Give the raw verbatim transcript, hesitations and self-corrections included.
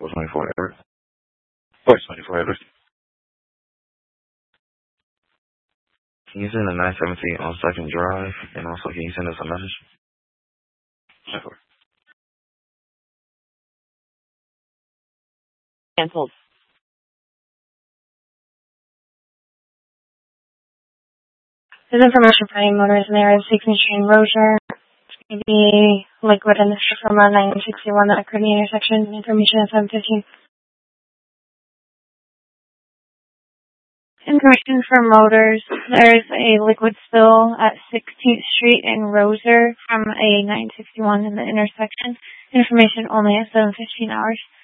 four twenty-four Everett. four twenty-four Everett. Can you send a nine seventeen on Second Drive? And also, can you send us a message? Sure. Cancelled. This information for any motorists in the area of sixteenth Street and Rozier. It's going to be liquid in the from a nine sixty-one that occurred in the intersection. Information at seven fifteen. Information for motors. There's a liquid spill at sixteenth Street and Rozier from a nine sixty-one in the intersection. Information only at seven fifteen hours.